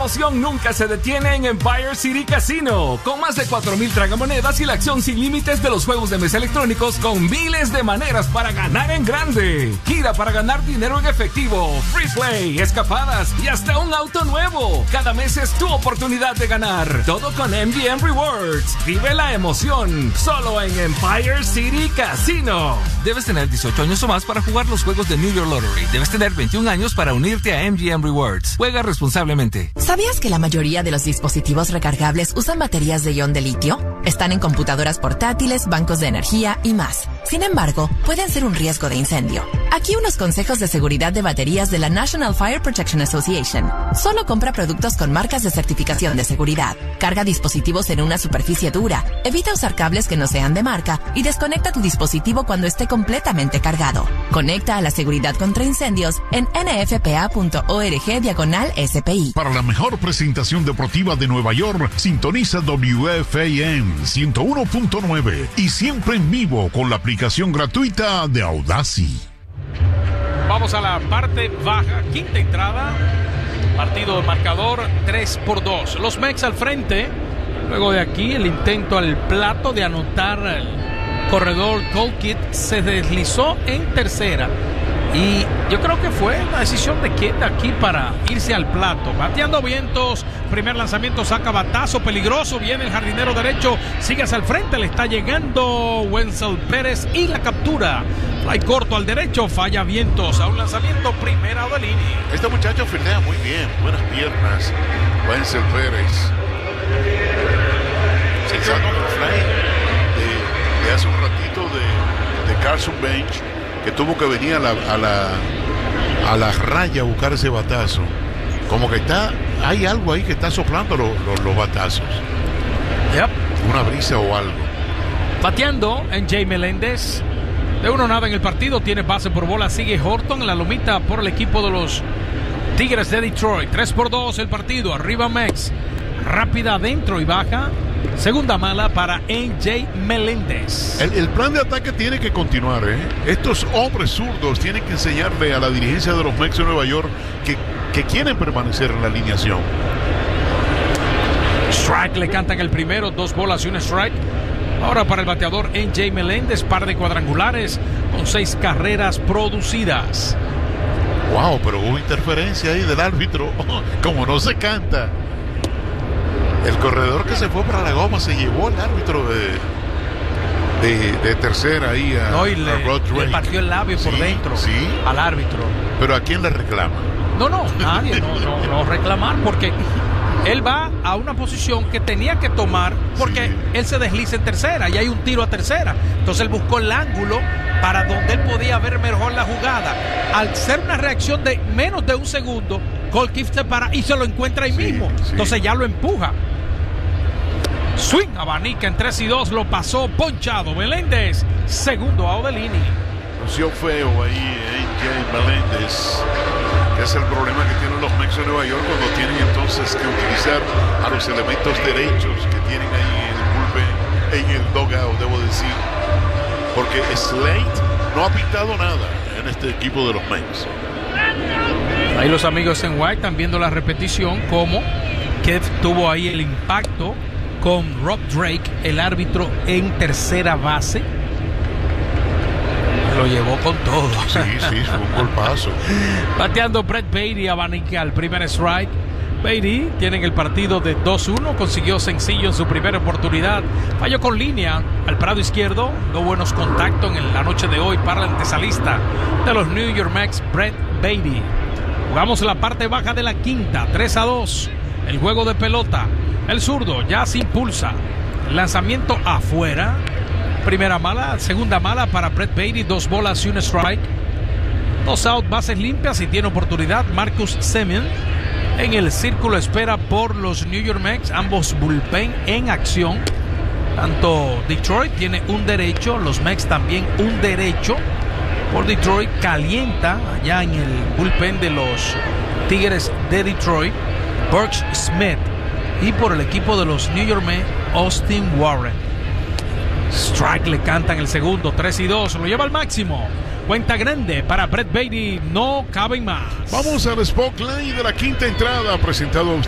emoción nunca se detiene en Empire City Casino. Con más de 4,000 tragamonedas y la acción sin límites de los juegos de mesa electrónicos con miles de maneras para ganar en grande. Gira para ganar dinero en efectivo, free play, escapadas y hasta un auto nuevo. Cada mes es tu oportunidad de ganar. Todo con MGM Rewards. Vive la emoción solo en Empire City Casino. Debes tener 18 años o más para jugar los juegos de New York Lottery. Debes tener 21 años para unirte a MGM Rewards. Juega responsablemente. ¿Sabías que la mayoría de los dispositivos recargables usan baterías de ion de litio? Están en computadoras portátiles, bancos de energía y más. Sin embargo, pueden ser un riesgo de incendio. Aquí unos consejos de seguridad de baterías de la National Fire Protection Association. Solo compra productos con marcas de certificación de seguridad. Carga dispositivos en una superficie dura. Evita usar cables que no sean de marca y desconecta tu dispositivo cuando esté completamente cargado. Conecta a la seguridad contra incendios en nfpa.org/SPI. Para la mejor presentación deportiva de Nueva York, sintoniza WFAN 101.9 y siempre en vivo con la aplicación gratuita de Audacy. Vamos a la parte baja, quinta entrada. Partido marcador 3-2. Los Mex al frente. Luego de aquí el intento al plato de anotar el corredor Colquitt se deslizó en tercera. Y yo creo que fue una decisión de Kidd aquí para irse al plato. Bateando vientos, primer lanzamiento, saca batazo peligroso, viene el jardinero derecho, sigue hacia el frente, le está llegando Wenzel Pérez y la captura. Fly corto al derecho, falla vientos a un lanzamiento, primera de línea. Este muchacho fildea muy bien, buenas piernas, Wenzel Pérez. Se hizo otro fly de hace un ratito de Carson Bench, que tuvo que venir a la raya a buscar ese batazo. Como que hay algo ahí que está soplando los batazos. Yep. Una brisa o algo. Bateando en Jay Meléndez. De 1-0 en el partido, tiene base por bola, sigue Horton en la lomita por el equipo de los Tigres de Detroit. 3-2 el partido, arriba Mex. Rápida adentro y baja. Segunda mala para NJ Meléndez. El plan de ataque tiene que continuar, ¿eh? Estos hombres zurdos tienen que enseñarle a la dirigencia de los Mets de Nueva York que quieren permanecer en la alineación. Strike, le cantan el primero, 2 bolas y un strike. Ahora para el bateador NJ Meléndez, par de cuadrangulares con 6 carreras producidas. Wow, pero hubo interferencia ahí del árbitro. Como no se canta. El corredor que se fue para la goma se llevó al árbitro de tercera ahí a Rod Drake. Le partió el labio por dentro al árbitro. ¿Pero a quién le reclama? No, nadie, no reclamar, porque él va a una posición que tenía que tomar porque él se desliza en tercera y hay un tiro a tercera. Entonces él buscó el ángulo para donde él podía ver mejor la jugada. Al ser una reacción de menos de un segundo, Colquitt se para y se lo encuentra ahí mismo. Entonces ya lo empuja. Swing, abanica en 3-2, lo pasó ponchado. Meléndez, segundo out de línea. Lució feo ahí NJ Meléndez, que es el problema que tienen los Mets de Nueva York cuando tienen entonces que utilizar a los elementos derechos que tienen ahí en el bullpen, en el dugout, debo decir, porque Slate no ha pintado nada en este equipo de los Mets. Ahí los amigos en White están viendo la repetición, como Kev tuvo ahí el impacto con Rob Drake, el árbitro en tercera base. Lo llevó con todo. Sí, fue un golpazo. Bateando Brett Baty, abanica el primer strike. Baty tiene el partido de 2-1, consiguió sencillo en su primera oportunidad. Falló con línea al prado izquierdo. No buenos contactos en la noche de hoy para el antesalista de los New York Mets, Brett Baty. Jugamos la parte baja de la quinta, 3-2. El juego de pelota. El zurdo ya se impulsa. Lanzamiento afuera. Primera mala, segunda mala para Brett Baty, 2 bolas y un strike. 2 out, bases limpias y tiene oportunidad Marcus Semien. En el círculo espera por los New York Mets, ambos bullpen en acción. Tanto Detroit tiene un derecho, los Mets también un derecho. Por Detroit calienta allá en el bullpen de los Tigres de Detroit, Burks Smith. Y por el equipo de los New York Mets, Austin Warren. Strike, le cantan el segundo, 3-2, lo lleva al máximo. Cuenta grande para Brett Baty, no caben más. Vamos al Spotlight de la quinta entrada, presentado a